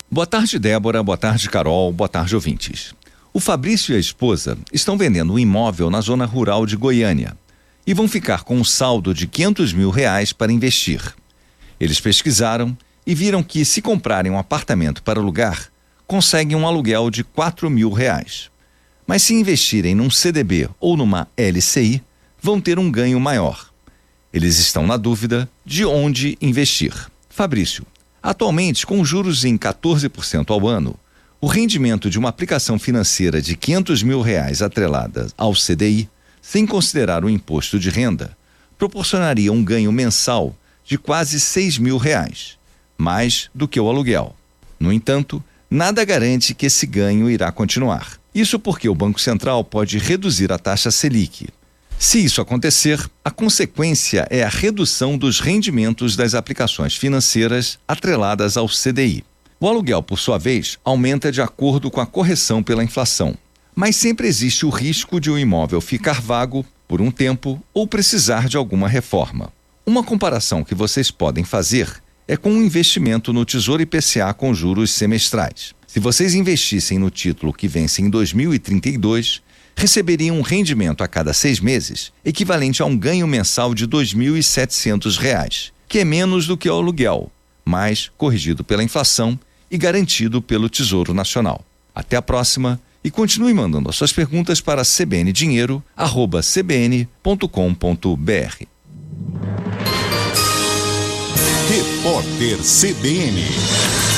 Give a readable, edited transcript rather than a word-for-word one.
Boa tarde, Débora. Boa tarde, Carol. Boa tarde, ouvintes. O Fabrício e a esposa estão vendendo um imóvel na zona rural de Goiânia e vão ficar com um saldo de R$500 mil para investir. Eles pesquisaram e viram que, se comprarem um apartamento para alugar, conseguem um aluguel de R$4 mil. Mas se investirem num CDB ou numa LCI, vão ter um ganho maior. Eles estão na dúvida de onde investir. Fabrício, atualmente, com juros em 14% ao ano, o rendimento de uma aplicação financeira de R$500 mil atrelada ao CDI, sem considerar o imposto de renda, proporcionaria um ganho mensal de quase R$6 mil, mais do que o aluguel. No entanto, nada garante que esse ganho irá continuar. Isso porque o Banco Central pode reduzir a taxa Selic. Se isso acontecer, a consequência é a redução dos rendimentos das aplicações financeiras atreladas ao CDI. O aluguel, por sua vez, aumenta de acordo com a correção pela inflação. Mas sempre existe o risco de o imóvel ficar vago por um tempo ou precisar de alguma reforma. Uma comparação que vocês podem fazer é com um investimento no Tesouro IPCA com juros semestrais. Se vocês investissem no título que vence em 2032, receberiam um rendimento a cada 6 meses, equivalente a um ganho mensal de R$2.700, que é menos do que o aluguel, mas corrigido pela inflação e garantido pelo Tesouro Nacional. Até a próxima e continue mandando as suas perguntas para cbndinheiro@cbn.com.br. Repórter CBN.